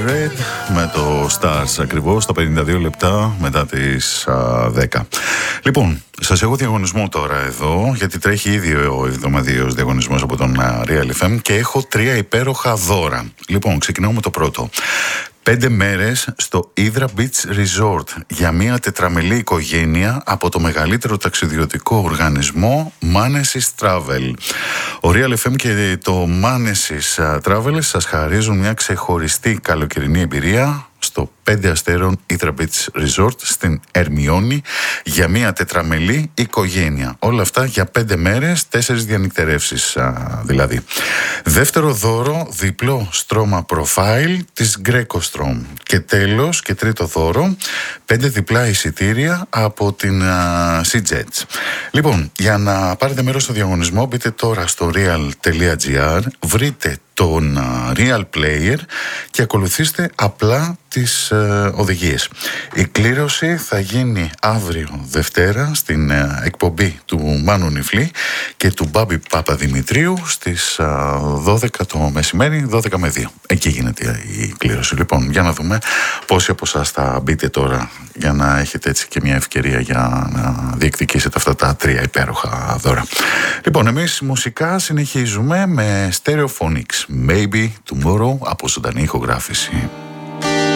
Red με το Stars ακριβώς στα 52 λεπτά μετά τις 10. Λοιπόν, σας έχω διαγωνισμό τώρα εδώ, γιατί τρέχει ήδη ο εβδομαδιαίος διαγωνισμός από τον Real FM και έχω 3 υπέροχα δώρα. Λοιπόν, ξεκινάω με το πρώτο. 5 μέρες στο Hydra Beach Resort για μια τετραμελή οικογένεια από το μεγαλύτερο ταξιδιωτικό οργανισμό Manesis Travel. Ο Real FM και το Manesis Travel σας χαρίζουν μια ξεχωριστή καλοκαιρινή εμπειρία στο 5 αστέρων Hydra Beach Resort στην Ερμιόνη για μια τετραμελή οικογένεια. Όλα αυτά για 5 μέρες, 4 διανυκτερεύσεις δηλαδή. Δεύτερο δώρο, διπλό στρώμα profile της Greco-Strom. Και τέλος και τρίτο δώρο, 5 διπλά εισιτήρια από την SeaJets. Λοιπόν, για να πάρετε μέρος στο διαγωνισμό μπείτε τώρα στο real.gr, βρείτε τον Real Player και ακολουθήστε απλά τις οδηγίες. Η κλήρωση θα γίνει αύριο Δευτέρα στην εκπομπή του Μάνου Νιφλή και του Μπάμπη Παπαδημητρίου στις 12 το μεσημέρι, 12 με 2. Εκεί γίνεται η κλήρωση. Λοιπόν, για να δούμε πόσοι από εσάς θα μπείτε τώρα για να έχετε έτσι και μια ευκαιρία για να διεκδικήσετε αυτά τα 3 υπέροχα δώρα. Λοιπόν, εμείς μουσικά συνεχίζουμε με Stereophonics. Maybe Tomorrow από ζωντανή ηχογράφηση.